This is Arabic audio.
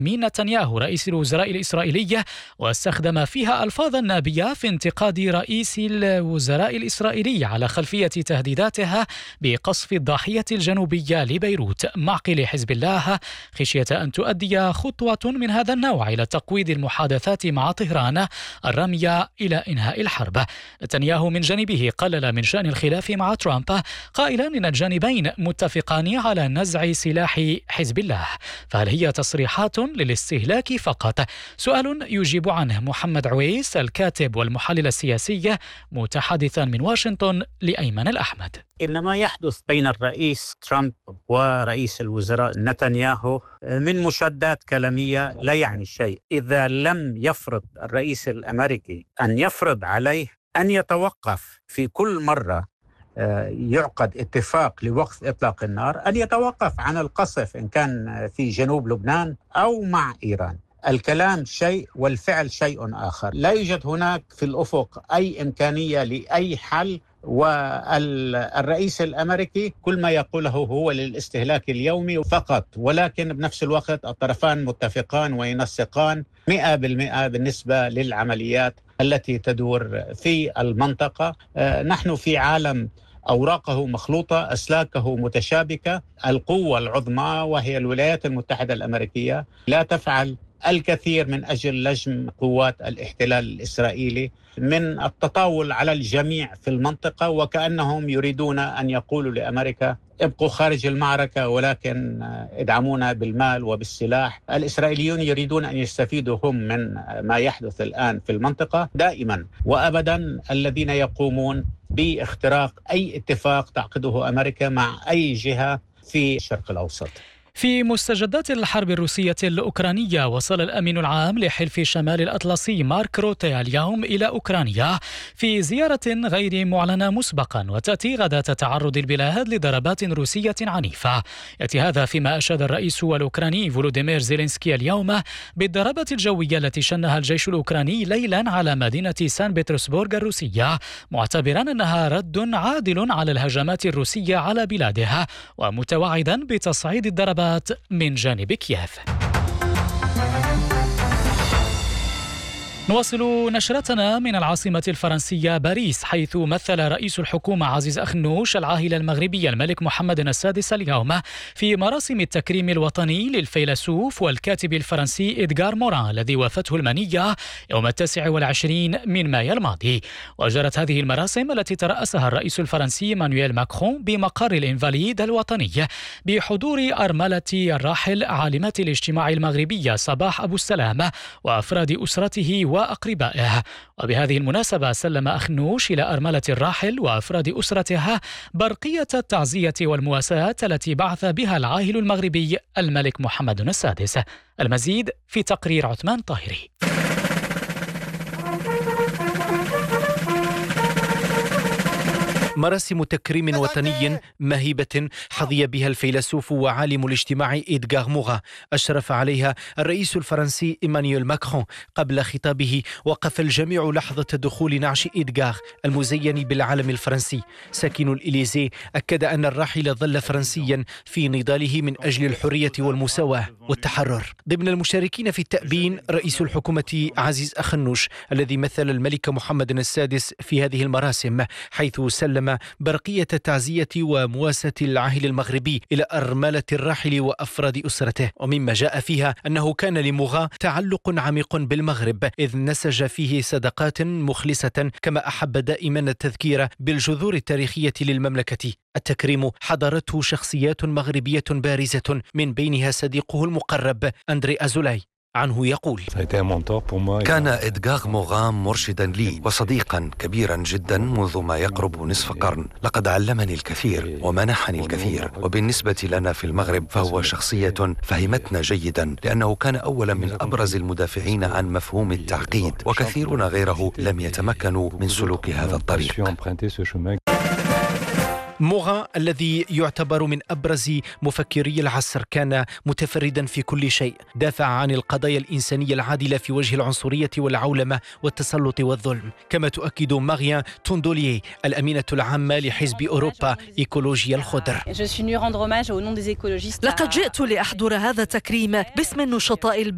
نتنياهو رئيس الوزراء الإسرائيلي، واستخدم فيها ألفاظا نابية في انتقاد رئيس الوزراء الإسرائيلي على خلفية تهديداتها بقصف الضاحية الجنوبية لبيروت معقل حزب الله، خشية أن تؤدي خطوة من هذا النوع إلى تقويض المحادثات مع طهران الرامية إلى إنهاء الحرب. نتنياهو من جانبه قلل من شأن الخلاف مع ترامب، قائلا إن الجانبين متفقان على نزع سلاح حزب الله، فهل هي تصريحات للاستهلاك فقط؟ سؤال يجيب عنه محمد عويس الكاتب والمحلل السياسي متحدثا من واشنطن لأيمن الأحمد. إن ما يحدث بين الرئيس ترامب ورئيس الوزراء نتنياهو من مشادات كلامية لا يعني شيء إذا لم يفرض الرئيس الأمريكي أن يفرض عليه أن يتوقف في كل مرة يعقد اتفاق لوقف إطلاق النار، أن يتوقف عن القصف إن كان في جنوب لبنان أو مع إيران. الكلام شيء والفعل شيء آخر. لا يوجد هناك في الأفق أي إمكانية لأي حل، والرئيس الأمريكي كل ما يقوله هو للاستهلاك اليومي فقط، ولكن بنفس الوقت الطرفان متفقان وينسقان 100% بالنسبة للعمليات التي تدور في المنطقة. نحن في عالم أوراقه مخلوطة، أسلاكه متشابكة. القوة العظمى وهي الولايات المتحدة الأمريكية لا تفعل الكثير من أجل لجم قوات الاحتلال الإسرائيلي من التطاول على الجميع في المنطقة، وكأنهم يريدون أن يقولوا لأمريكا ابقوا خارج المعركة ولكن ادعمونا بالمال وبالسلاح. الإسرائيليون يريدون أن يستفيدوا هم من ما يحدث الآن في المنطقة. دائما وأبدا الذين يقومون باختراق أي اتفاق تعقده أمريكا مع أي جهة في الشرق الأوسط. في مستجدات الحرب الروسية الأوكرانية، وصل الأمين العام لحلف شمال الأطلسي مارك روتي اليوم إلى أوكرانيا في زيارة غير معلنة مسبقا، وتأتي غدا تعرض البلاد لضربات روسية عنيفة. يأتي هذا فيما أشاد الرئيس الأوكراني فولوديمير زيلينسكي اليوم بالضربات الجوية التي شنها الجيش الأوكراني ليلا على مدينة سان بطرسبورغ الروسية، معتبرا أنها رد عادل على الهجمات الروسية على بلادها، ومتوعدا بتصعيد الضربات من جانب كييف. نواصل نشرتنا من العاصمة الفرنسية باريس، حيث مثل رئيس الحكومة عزيز أخنوش العاهل المغربي الملك محمد السادس اليوم في مراسم التكريم الوطني للفيلسوف والكاتب الفرنسي إدغار موران الذي وافته المنية يوم 29 من مايو الماضي. وجرت هذه المراسم التي ترأسها الرئيس الفرنسي مانويل ماكرون بمقر الإنفاليد الوطني بحضور أرملة الراحل عالمة الاجتماع المغربية صباح أبو السلام وأفراد أسرته وأقربائه. وبهذه المناسبة سلم أخنوش إلى أرملة الراحل وأفراد أسرتها برقية التعزية والمواساة التي بعث بها العاهل المغربي الملك محمد السادس. المزيد في تقرير عثمان طاهري. مراسم تكريم وطني مهيبة حظي بها الفيلسوف وعالم الاجتماع إدغار موران أشرف عليها الرئيس الفرنسي إيمانويل ماكرون. قبل خطابه وقف الجميع لحظة دخول نعش إدغار المزين بالعلم الفرنسي. ساكن الإليزي أكد أن الراحل ظل فرنسيا في نضاله من أجل الحرية والمساواة والتحرر. ضمن المشاركين في التأبين رئيس الحكومة عزيز أخنوش الذي مثل الملك محمد السادس في هذه المراسم، حيث سلم برقية تعزية ومواساة العاهل المغربي إلى أرملة الراحل وأفراد أسرته. ومما جاء فيها أنه كان لموران تعلق عميق بالمغرب، إذ نسج فيه صداقات مخلصة، كما أحب دائما التذكير بالجذور التاريخية للمملكة. التكريم حضرته شخصيات مغربية بارزة، من بينها صديقه المقرب أندري أزولاي. عنه يقول: كان إدغار موران مرشدا لي وصديقا كبيرا جدا منذ ما يقرب نصف قرن. لقد علمني الكثير ومنحني الكثير، وبالنسبة لنا في المغرب فهو شخصية فهمتنا جيدا، لأنه كان أولا من أبرز المدافعين عن مفهوم التعقيد، وكثيرون غيره لم يتمكنوا من سلوك هذا الطريق. موران الذي يعتبر من أبرز مفكري العصر كان متفردا في كل شيء. دافع عن القضايا الإنسانية العادلة في وجه العنصرية والعولمة والتسلط والظلم. كما تؤكد ماريان توندوليي الأمينة العامة لحزب أوروبا إيكولوجيا الخضر: لقد جئت لأحضر هذا التكريم باسم النشطاء